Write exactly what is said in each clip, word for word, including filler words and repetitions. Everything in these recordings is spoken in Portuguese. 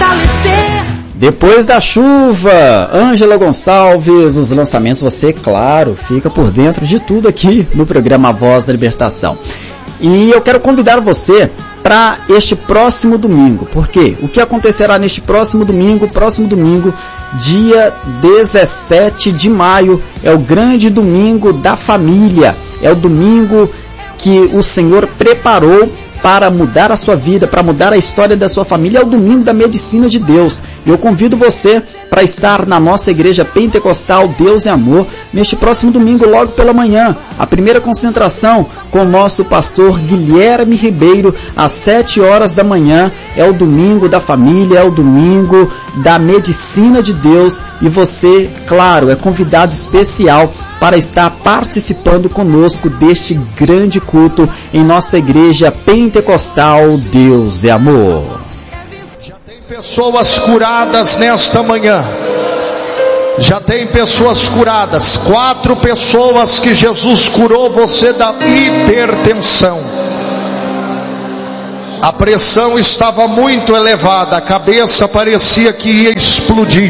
fortalecer. Depois da chuva, Ângela Gonçalves, os lançamentos, você, claro, fica por dentro de tudo aqui no programa Voz da Libertação. E eu quero convidar você para este próximo domingo, porque o que acontecerá neste próximo domingo, próximo domingo, dia dezessete de maio, é o grande domingo da família, é o domingo que o Senhor preparou para mudar a sua vida, para mudar a história da sua família, é o domingo da medicina de Deus. E eu convido você para estar na nossa igreja pentecostal Deus é Amor, neste próximo domingo, logo pela manhã. A primeira concentração com o nosso pastor Guilherme Ribeiro, às sete horas da manhã. É o domingo da família, é o domingo da medicina de Deus. E você, claro, é convidado especial para estar participando conosco deste grande culto em nossa igreja pentecostal Deus é Amor. Já tem pessoas curadas nesta manhã. Já tem pessoas curadas. Quatro pessoas que Jesus curou você da hipertensão. A pressão estava muito elevada, a cabeça parecia que ia explodir.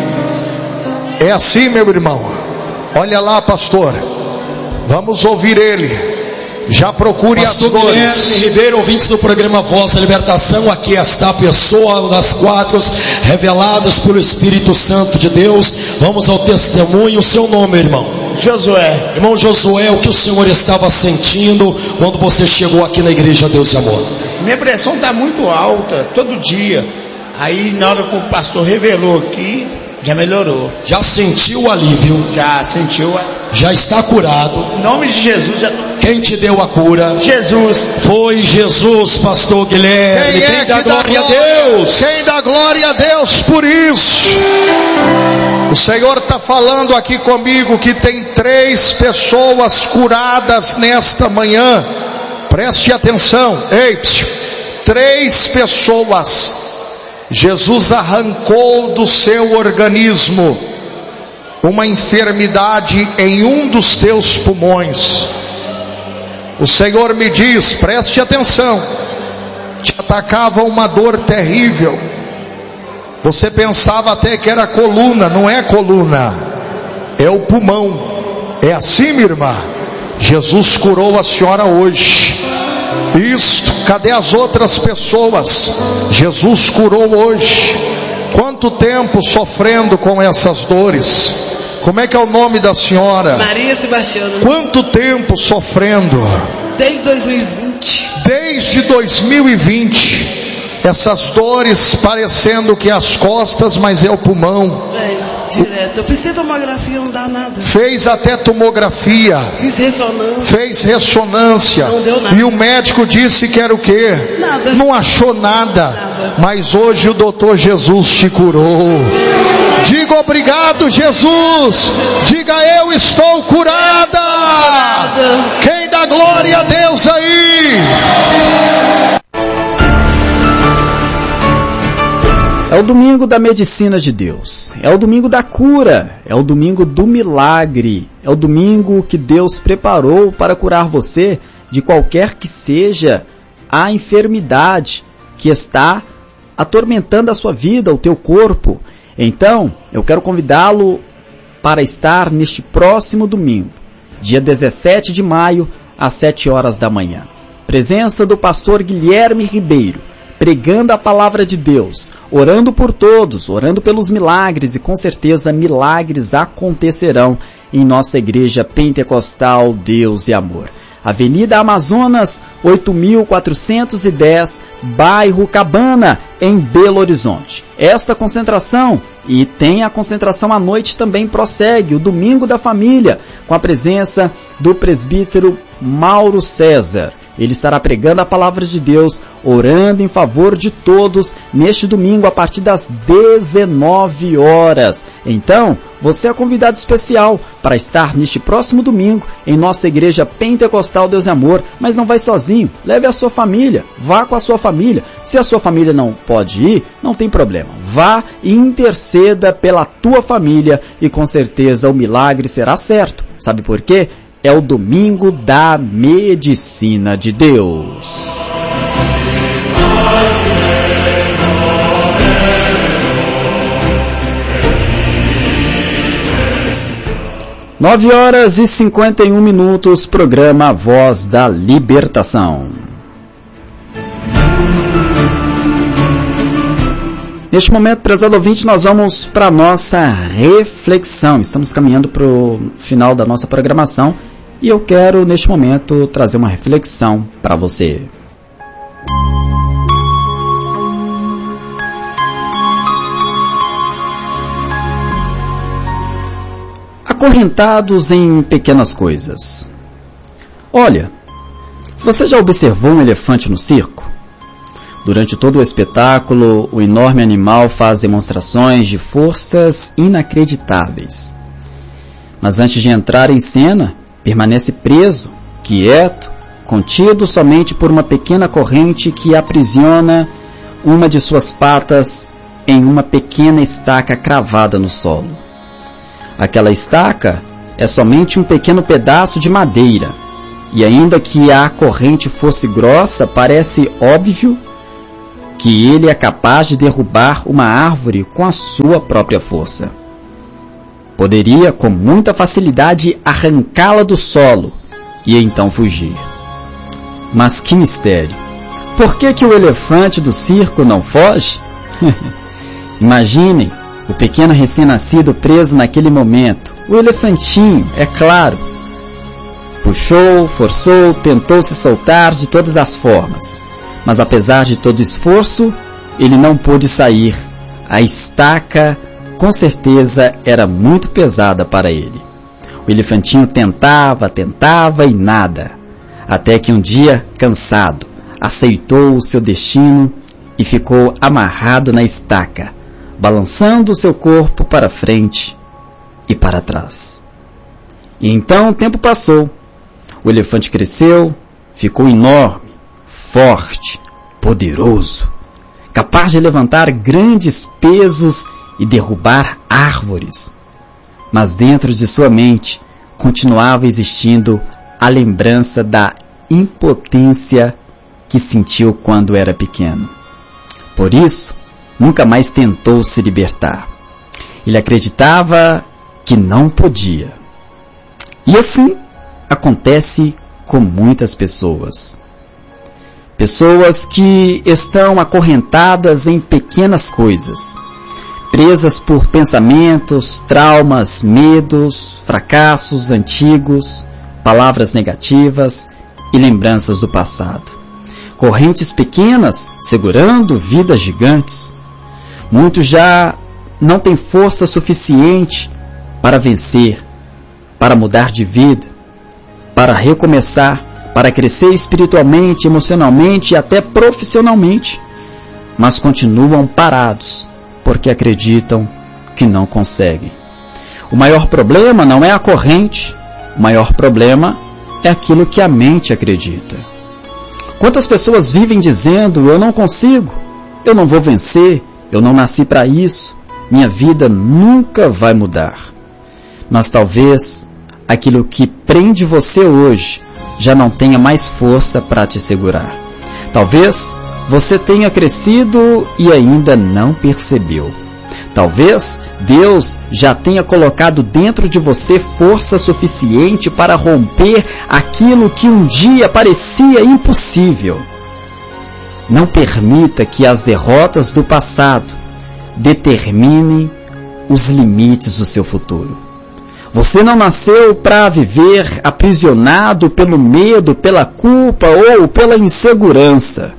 É assim, meu irmão. Olha lá, pastor, vamos ouvir ele. Já procure pastor as dores. Guilherme Ribeiro, ouvintes do programa Voz da Libertação. Aqui está a pessoa das quatro reveladas pelo Espírito Santo de Deus. Vamos ao testemunho. O seu nome, irmão? Josué. Irmão Josué, o que o senhor estava sentindo quando você chegou aqui na igreja Deus e Amor? Minha pressão está muito alta, todo dia. Aí na hora que o pastor revelou aqui, já melhorou. Já sentiu o alívio? Já sentiu. Já está curado? Em nome de Jesus. Já... Quem te deu a cura? Jesus. Foi Jesus, pastor Guilherme. Quem, Quem é dá que glória dá a Deus? Quem dá glória a Deus por isso? O Senhor está falando aqui comigo que tem três pessoas curadas nesta manhã. Preste atenção. Ei, psiu. Três pessoas Jesus arrancou do seu organismo uma enfermidade em um dos teus pulmões. O Senhor me diz, preste atenção, te atacava uma dor terrível. Você pensava até que era coluna, não é coluna, é o pulmão. É assim, minha irmã. Jesus curou a senhora hoje. Isto, cadê as outras pessoas? Jesus curou hoje. Quanto tempo sofrendo com essas dores? Como é que é o nome da senhora? Maria Sebastiana. Quanto tempo sofrendo? Desde dois mil e vinte. Desde dois mil e vinte. Essas dores parecendo que as costas, mas é o pulmão. É, direto. Eu fiz até tomografia, não dá nada. Fez até tomografia. Fiz ressonância. Fez ressonância. Não deu nada. E o médico disse que era o quê? Nada. Não achou nada. Nada. Mas hoje o doutor Jesus te curou. Diga obrigado, Jesus. Diga, eu estou curada. Nada. Quem dá glória a Deus aí? É o domingo da medicina de Deus, é o domingo da cura, é o domingo do milagre, é o domingo que Deus preparou para curar você de qualquer que seja a enfermidade que está atormentando a sua vida, o teu corpo. Então, eu quero convidá-lo para estar neste próximo domingo, dia dezessete de maio, às sete horas da manhã. Presença do pastor Guilherme Ribeiro, pregando a palavra de Deus, orando por todos, orando pelos milagres, e com certeza milagres acontecerão em nossa igreja pentecostal Deus e Amor. Avenida Amazonas, oito mil quatrocentos e dez, bairro Cabana, em Belo Horizonte. Esta concentração, e tem a concentração à noite também, prossegue, o Domingo da Família, com a presença do presbítero Mauro César. Ele estará pregando a palavra de Deus, orando em favor de todos, neste domingo, a partir das dezenove horas. Então, você é convidado especial para estar neste próximo domingo, em nossa igreja pentecostal Deus e Amor, mas não vai sozinho, leve a sua família, vá com a sua família. Se a sua família não pode ir, não tem problema, vá e interceda pela tua família, e com certeza o milagre será certo. Sabe por quê? É o domingo da medicina de Deus. nove horas e cinquenta e um minutos, programa Voz da Libertação. Neste momento, prezado ouvinte, nós vamos para a nossa reflexão. Estamos caminhando para o final da nossa programação e eu quero, neste momento, trazer uma reflexão para você. Acorrentados em pequenas coisas. Olha, você já observou um elefante no circo? Durante todo o espetáculo, o enorme animal faz demonstrações de forças inacreditáveis. Mas antes de entrar em cena, permanece preso, quieto, contido somente por uma pequena corrente que aprisiona uma de suas patas em uma pequena estaca cravada no solo. Aquela estaca é somente um pequeno pedaço de madeira, e ainda que a corrente fosse grossa, parece óbvio que ele é capaz de derrubar uma árvore com a sua própria força. Poderia, com muita facilidade, arrancá-la do solo e então fugir. Mas que mistério! Por que que o elefante do circo não foge? Imaginem o pequeno recém-nascido preso naquele momento. O elefantinho, é claro. Puxou, forçou, tentou se soltar de todas as formas. Mas apesar de todo esforço, ele não pôde sair. A estaca, com certeza, era muito pesada para ele. O elefantinho tentava, tentava e nada. Até que um dia, cansado, aceitou o seu destino e ficou amarrado na estaca, balançando o seu corpo para frente e para trás. E então o tempo passou. O elefante cresceu, ficou enorme, forte, poderoso, capaz de levantar grandes pesos e derrubar árvores. Mas dentro de sua mente continuava existindo a lembrança da impotência que sentiu quando era pequeno. Por isso, nunca mais tentou se libertar. Ele acreditava que não podia. E assim acontece com muitas pessoas. Pessoas que estão acorrentadas em pequenas coisas, presas por pensamentos, traumas, medos, fracassos antigos, palavras negativas e lembranças do passado. Correntes pequenas segurando vidas gigantes. Muitos já não têm força suficiente para vencer, para mudar de vida, para recomeçar, para crescer espiritualmente, emocionalmente e até profissionalmente, mas continuam parados porque acreditam que não conseguem. O maior problema não é a corrente, o maior problema é aquilo que a mente acredita. Quantas pessoas vivem dizendo: eu não consigo, eu não vou vencer, eu não nasci para isso, minha vida nunca vai mudar. Mas talvez aquilo que prende você hoje já não tenha mais força para te segurar. Talvez você tenha crescido e ainda não percebeu. Talvez Deus já tenha colocado dentro de você força suficiente para romper aquilo que um dia parecia impossível. Não permita que as derrotas do passado determinem os limites do seu futuro. Você não nasceu para viver aprisionado pelo medo, pela culpa ou pela insegurança.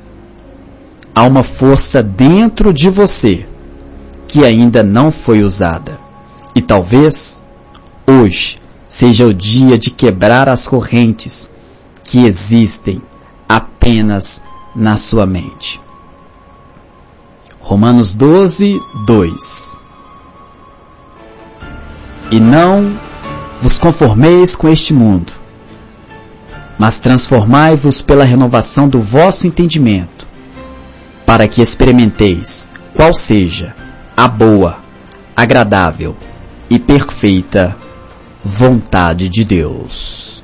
Há uma força dentro de você que ainda não foi usada. E talvez hoje seja o dia de quebrar as correntes que existem apenas na sua mente. Romanos doze, dois. E não vos conformeis com este mundo, mas transformai-vos pela renovação do vosso entendimento, para que experimenteis qual seja a boa, agradável e perfeita vontade de Deus.